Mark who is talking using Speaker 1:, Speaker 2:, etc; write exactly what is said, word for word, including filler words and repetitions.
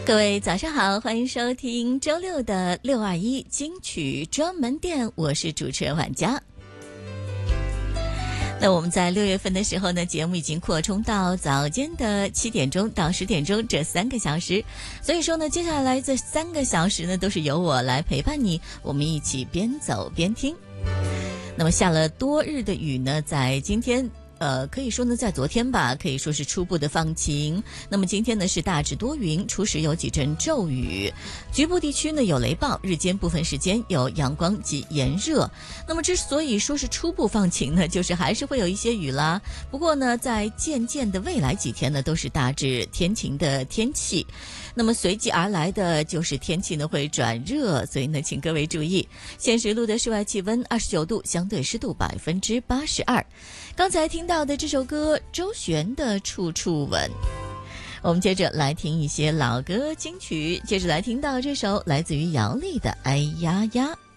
Speaker 1: 各位早上好，欢迎收听周六的六二一金曲专门店，我是主持人婉佳。那我们在六月份的时候呢，节目已经扩充到早间的七点钟到十点钟这三个小时，所以说呢，接下来这三个小时呢，都是由我来陪伴你，我们一起边走边听。那么下了多日的雨呢，在今天呃，可以说呢，在昨天吧，可以说是初步的放晴。那么今天呢，是大致多云，初时有几阵骤雨，局部地区呢有雷暴，日间部分时间有阳光及炎热。那么之所以说是初步放晴呢，就是还是会有一些雨啦。不过呢，在渐渐的未来几天呢，都是大致天晴的天气。那么随即而来的就是天气呢会转热，所以呢，请各位注意，现实录的室外气温二十九度，相对湿度百分之八十二。刚才听到的这首歌，周璇的《处处吻》。我们接着来听一些老歌金曲，接着来听到这首来自于姚丽的《哎呀呀》。